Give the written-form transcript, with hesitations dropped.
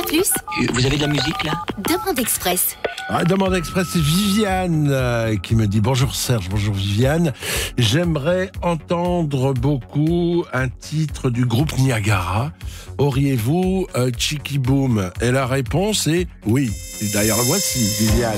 Plus, Vous avez de la musique là? Demande Express. Demande Express, c'est Viviane qui me dit « Bonjour Serge, bonjour Viviane. J'aimerais entendre beaucoup un titre du groupe Niagara. Auriez-vous Chicky Boom ?» Et la réponse est « Oui ». D'ailleurs, voici Viviane.